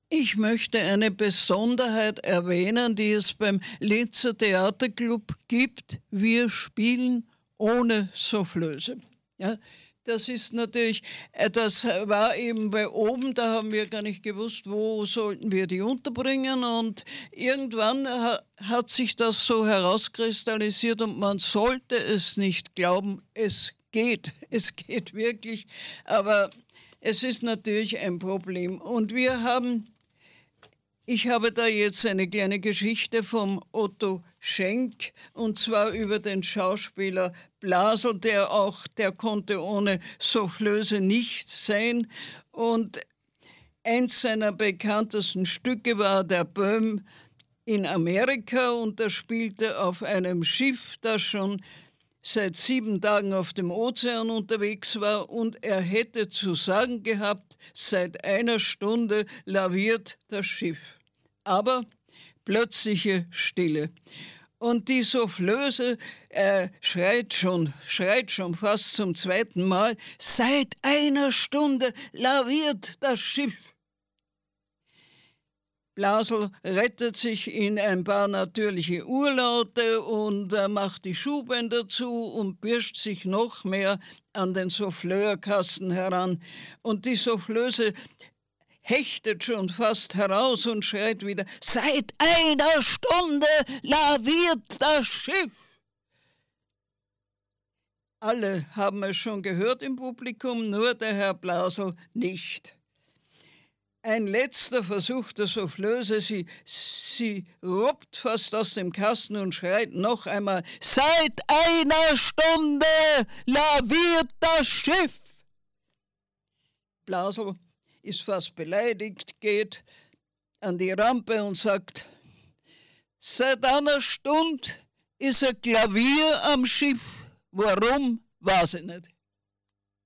Ich möchte eine Besonderheit erwähnen, die es beim Linzer Theaterclub gibt. Wir spielen ohne Soufflöse. Ja, das ist natürlich, das war eben bei oben, da haben wir gar nicht gewusst, wo sollten wir die unterbringen, und irgendwann hat sich das so herauskristallisiert, und man sollte es nicht glauben, es geht wirklich, aber es ist natürlich ein Problem. Und ich habe da jetzt eine kleine Geschichte vom Otto Schenk, und zwar über den Schauspieler Blasel, der konnte ohne Soufflöse nicht sein. Und eins seiner bekanntesten Stücke war der Böhm in Amerika, und er spielte auf einem Schiff, das schon seit 7 Tagen auf dem Ozean unterwegs war, und er hätte zu sagen gehabt, seit einer Stunde laviert das Schiff. Aber plötzliche Stille. Und die Soufflöse schreit schon fast zum 2. Mal, seit einer Stunde laviert das Schiff. Blasel rettet sich in ein paar natürliche Urlaute und macht die Schuhbänder zu und pirscht sich noch mehr an den Souffleurkasten heran. Und die Soufflöse hechtet schon fast heraus und schreit wieder, seit einer Stunde laviert das Schiff. Alle haben es schon gehört im Publikum, nur der Herr Blasel nicht. Ein letzter Versuch der Soufflöse, sie robbt fast aus dem Kasten und schreit noch einmal, seit einer Stunde laviert das Schiff. Blasel ist fast beleidigt, geht an die Rampe und sagt, seit einer Stunde ist ein Klavier am Schiff. Warum, weiß ich nicht.